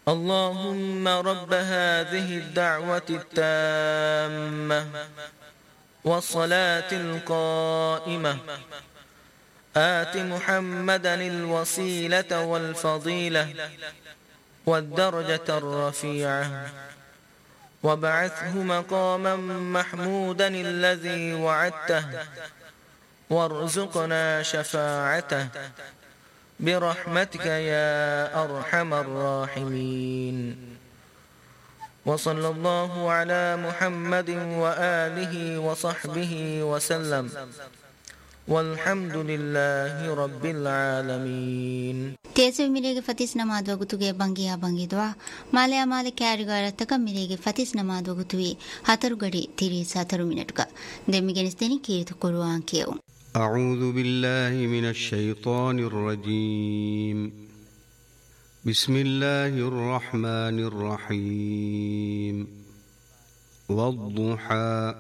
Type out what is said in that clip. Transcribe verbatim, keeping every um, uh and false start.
اللهم رب هذه الدعوة التامة والصلاة القائمة آت محمدا الوسيلة والفضيلة والدرجة الرفيعة وابعثه مقاما محمودا الذي وعدته وارزقنا شفاعته برحمتك يا أرحم الراحمين. وصلى الله على محمد وآله وصحبه وسلم والحمد لله رب العالمين. تيسو ميريگه فتيس نماز وگتوگه بنگيا بنگي دعا ماليا مالي كاريگارا تك ميريگه فتيس نماز وگتوي هاترو گڑي تيري ساترو منٹگا دميگنستني كيرت قرآن كيو. أعوذ بالله من الشيطان الرجيم. بسم الله الرحمن الرحيم. والضحى